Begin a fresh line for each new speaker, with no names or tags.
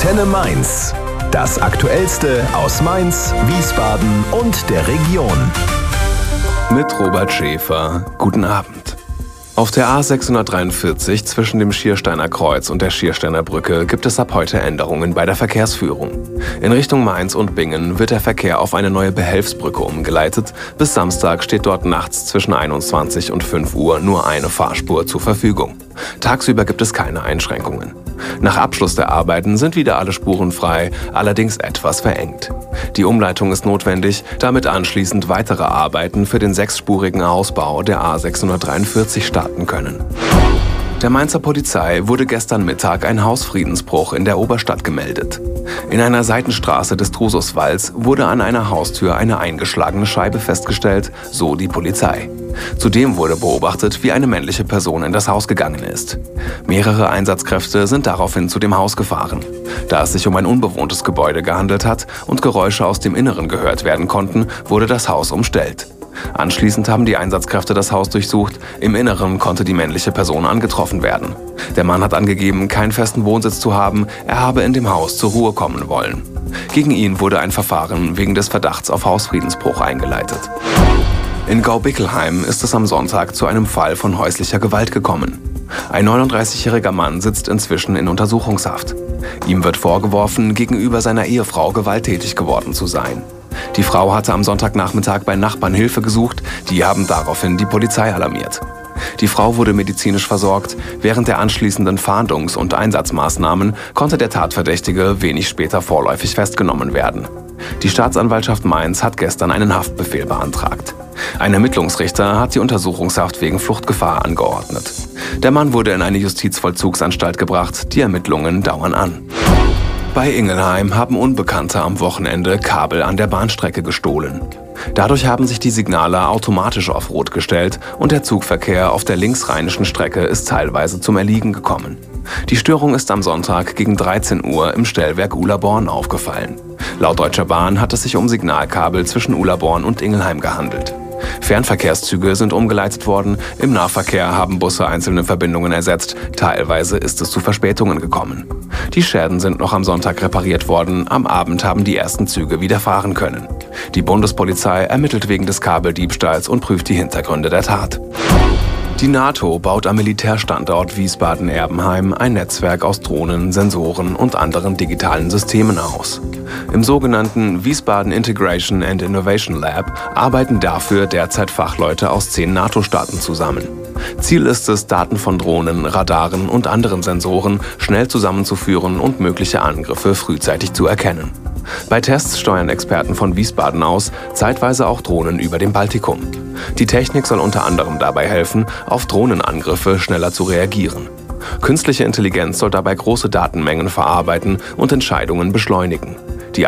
Antenne Mainz. Das Aktuellste aus Mainz, Wiesbaden und der Region.
Mit Robert Schäfer. Guten Abend. Auf der A643 zwischen dem Schiersteiner Kreuz und der Schiersteiner Brücke gibt es ab heute Änderungen bei der Verkehrsführung. In Richtung Mainz und Bingen wird der Verkehr auf eine neue Behelfsbrücke umgeleitet. Bis Samstag steht dort nachts zwischen 21 und 5 Uhr nur eine Fahrspur zur Verfügung. Tagsüber gibt es keine Einschränkungen. Nach Abschluss der Arbeiten sind wieder alle Spuren frei, allerdings etwas verengt. Die Umleitung ist notwendig, damit anschließend weitere Arbeiten für den 6-spurigen Ausbau der A643 starten können. Der Mainzer Polizei wurde gestern Mittag ein Hausfriedensbruch in der Oberstadt gemeldet. In einer Seitenstraße des Drususwalds wurde an einer Haustür eine eingeschlagene Scheibe festgestellt, so die Polizei. Zudem wurde beobachtet, wie eine männliche Person in das Haus gegangen ist. Mehrere Einsatzkräfte sind daraufhin zu dem Haus gefahren. Da es sich um ein unbewohntes Gebäude gehandelt hat und Geräusche aus dem Inneren gehört werden konnten, wurde das Haus umstellt. Anschließend haben die Einsatzkräfte das Haus durchsucht. Im Inneren konnte die männliche Person angetroffen werden. Der Mann hat angegeben, keinen festen Wohnsitz zu haben, er habe in dem Haus zur Ruhe kommen wollen. Gegen ihn wurde ein Verfahren wegen des Verdachts auf Hausfriedensbruch eingeleitet. In Gaubickelheim ist es am Sonntag zu einem Fall von häuslicher Gewalt gekommen. Ein 39-jähriger Mann sitzt inzwischen in Untersuchungshaft. Ihm wird vorgeworfen, gegenüber seiner Ehefrau gewalttätig geworden zu sein. Die Frau hatte am Sonntagnachmittag bei Nachbarn Hilfe gesucht, die haben daraufhin die Polizei alarmiert. Die Frau wurde medizinisch versorgt. Während der anschließenden Fahndungs- und Einsatzmaßnahmen konnte der Tatverdächtige wenig später vorläufig festgenommen werden. Die Staatsanwaltschaft Mainz hat gestern einen Haftbefehl beantragt. Ein Ermittlungsrichter hat die Untersuchungshaft wegen Fluchtgefahr angeordnet. Der Mann wurde in eine Justizvollzugsanstalt gebracht. Die Ermittlungen dauern an. Bei Ingelheim haben Unbekannte am Wochenende Kabel an der Bahnstrecke gestohlen. Dadurch haben sich die Signale automatisch auf Rot gestellt und der Zugverkehr auf der linksrheinischen Strecke ist teilweise zum Erliegen gekommen. Die Störung ist am Sonntag gegen 13 Uhr im Stellwerk Uhlaborn aufgefallen. Laut Deutscher Bahn hat es sich um Signalkabel zwischen Uhlaborn und Ingelheim gehandelt. Fernverkehrszüge sind umgeleitet worden, im Nahverkehr haben Busse einzelne Verbindungen ersetzt, teilweise ist es zu Verspätungen gekommen. Die Schäden sind noch am Sonntag repariert worden, am Abend haben die ersten Züge wieder fahren können. Die Bundespolizei ermittelt wegen des Kabeldiebstahls und prüft die Hintergründe der Tat. Die NATO baut am Militärstandort Wiesbaden-Erbenheim ein Netzwerk aus Drohnen, Sensoren und anderen digitalen Systemen aus. Im sogenannten Wiesbaden Integration and Innovation Lab arbeiten dafür derzeit Fachleute aus 10 NATO-Staaten zusammen. Ziel ist es, Daten von Drohnen, Radaren und anderen Sensoren schnell zusammenzuführen und mögliche Angriffe frühzeitig zu erkennen. Bei Tests steuern Experten von Wiesbaden aus zeitweise auch Drohnen über dem Baltikum. Die Technik soll unter anderem dabei helfen, auf Drohnenangriffe schneller zu reagieren. Künstliche Intelligenz soll dabei große Datenmengen verarbeiten und Entscheidungen beschleunigen. Die